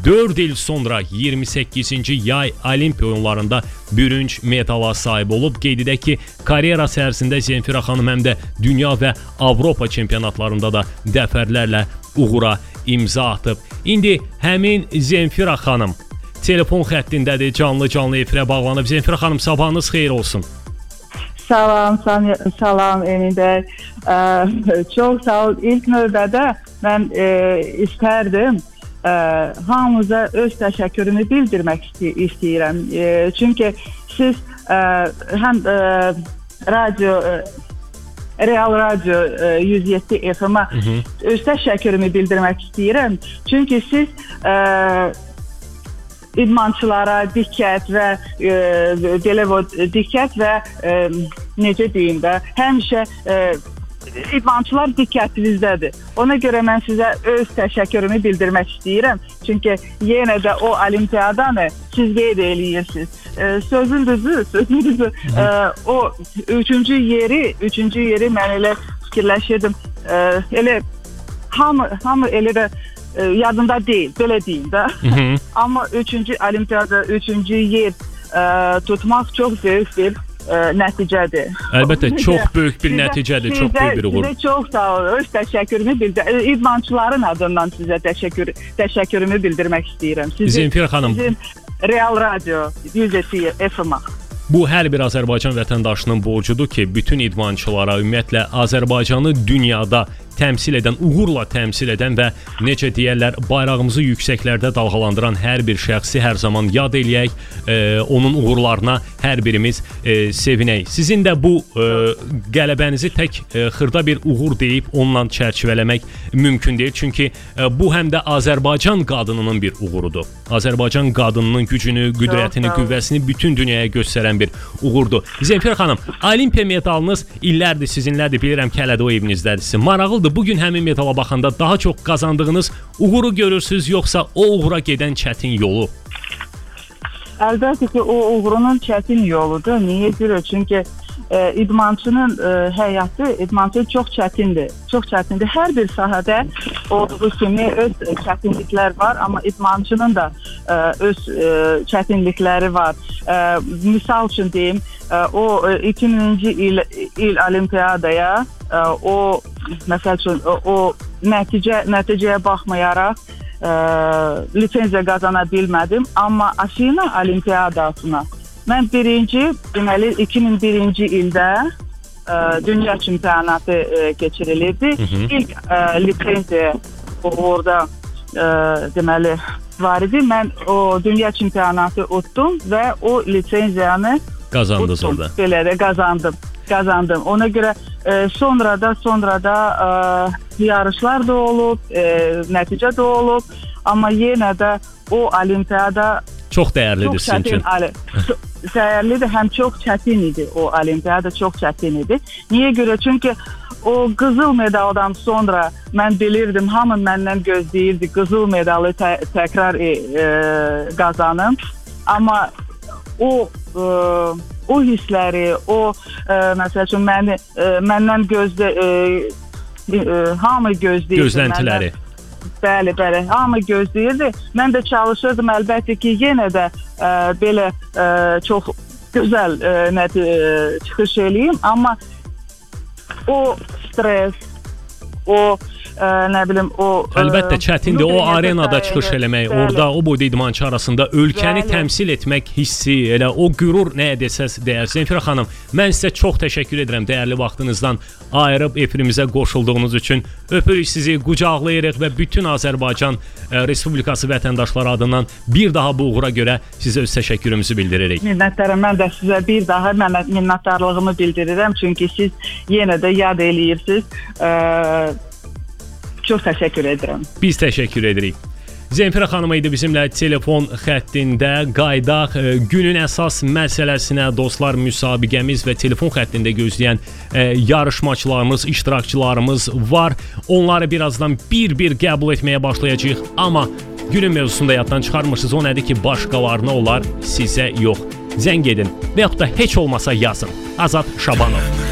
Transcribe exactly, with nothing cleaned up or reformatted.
dörd il sonra iyirmi səkkizinci yay Olimpiya oyunlarında bürünc medala sahib olub. Qeyd edək ki, karyerası ərzində Zemfira xanım həm də dünya və Avropa çempionatlarında da dəfərlərlə uğura imza atıb. İndi həmin Zemfira xanım telefon xəttindədir, canlı-canlı efirə bağlanıb. Zemfira xanım, sabahınız xeyir olsun. Salam, salam Emin bəy. Çox sağ ol. İlk növbədə mən e, istərdim e, hamınıza öz təşəkkürümü bildirmək istəyirəm. E, çünki siz e, həm e, radyo, e, Real Radio e, yüz yeddi F M-a öz təşəkkürümü bildirmək istəyirəm. Çünki siz e, idmançılara diqqət və e, belə diqqət və e, necə deyim də, həmişə e, idmançılar diqqətinizdədir. Ona görə mən sizə öz təşəkkürümü bildirmək istəyirəm. Çünki yenə də o olimpiyadanı siz qeyd eləyirsiniz. E, sözün düzü, sözün düzü e, o üçüncü yeri, üçüncü yeri mən elə fikirləşirdim. E, elə hamı, hamı elə də E, yadında deyil, belə deyim də. Amma üçüncü olimpiyada üçüncü yer e, tutmaq çox böyük bir e, nəticədir. Əlbəttə, çox böyük bir sizə, nəticədir, çox böyük bir uğur. Sizə çox sağ olun, öz təşəkkürümü bildirəm. İdmançıların adından sizə təşəkkür, təşəkkürümü bildirmək istəyirəm. Sizin, Zemfira xanım. Sizin Real Radio yüz yeddi F M-a. Bu hər bir Azərbaycan vətəndaşının borcudur ki, bütün idmançılara, ümumiyyətlə Azərbaycanı dünyada təmsil edən, uğurla təmsil edən və necə deyərlər, bayrağımızı yüksəklərdə dalğalandıran hər bir şəxsi hər zaman yad eləyək, e, onun uğurlarına hər birimiz e, sevinək. Sizin də bu e, qələbənizi tək e, xırda bir uğur deyib onunla çərçivələmək mümkün deyil. Çünki e, bu həm də Azərbaycan qadınının bir uğurudur. Azərbaycan qadınının gücünü, qüdrətini, qüvvəsini bütün dünyaya göstərən bir uğurdur. Zemfira xanım, Olimpiya medalınız illərdir sizinlədir, bilirəm ki, hələ də o evinizdədir. Maraqlıdır. Bugün həmin medala baxanda daha çox qazandığınız uğuru görürsünüz, yoxsa o uğura gedən çətin yolu? Əlbəttə ki, o uğurunun çətin yoludur. Niyə görə? Çünki e, idmançının e, həyatı, idmançı çox çətindir. Çox çətindir. Hər bir sahədə olduğu kimi öz çətinliklər var, amma idmançının da e, öz e, çətinlikləri var. E, misal üçün deyim, e, o iki minci il, il olimpiyadaya e, o məsəl üçün o, o nəticə nəticəyə baxmayaraq e, lisenziya qazana bilmədim, amma Afina olimpiyadasına mən birinci, deməli iki min birinci ildə e, dünya çempionatı e, keçirilirdi. Hı -hı. İlk e, lisenziya orada e, deməli var idi. Mən o dünya çempionatı utdum və o lisenziyanı qazandınız orada. Belə də qazandım. Qazandım. Ona görə e, sonra da sonra da e, yarışlar da olub, e, nəticə də olub, amma yenə də o olimpiyada çox dəyərlidir sizin üçün. Dəyərlidir, həm çox çətin idi o olimpiyada, çox çətin idi. Niyə görə? Çünki o qızıl medaldan sonra mən bilirdim, hamı məndən gözləyirdi qızıl medalı tə təkrar e, e, qazanım. Amma o e, o hissləri, o e, məsəl üçün məni e, məndən gözlə e, e, hamı gözləyirdi. Gözləntiləri. Məndən, bəli, bəli, hamı gözləyirdi. Mən də çalışırdım, əlbəttə ki, yenə də e, belə e, çox gözəl e, nəti, e, çıxış eləyim, amma o stres, o ə, nə bilim o əlbəttə çətindir o arenada çıxış eləmək, bəli, orada o boyda idmançı arasında ölkəni bəli, təmsil etmək hissi, elə o qürur nəyə desəz deyər. Zemfira xanım, mən sizə çox təşəkkür edirəm dəyərli vaxtınızdan ayırıb efirimizə qoşulduğunuz üçün. Öpürük sizi, qucaqlayırıq və bütün Azərbaycan ə, Respublikası vətəndaşları adından bir daha bu uğura görə sizə öz təşəkkürümüzü bildiririk. Minnətdaram, mən də sizə bir daha minnətdarlığımı bildirirəm, çünki siz yenə də yad eləyirsiniz. Ə, Çox təşəkkür edirəm. Biz təşəkkür edirik. Zemfira xanım idi bizimlə telefon xəttində. Qaydaq günün əsas məsələsinə dostlar, müsabiqəmiz və telefon xəttində gözləyən e, yarışmaçılarımız, iştirakçılarımız var. Onları birazdan bir-bir qəbul etməyə başlayacağıq. Amma günün mövzusunda yaddan çıxarmışsınız. O nədir ki, başqalarına olar, sizə yox. Zəng edin və yaxud da heç olmasa yazın. Azad Şabanov.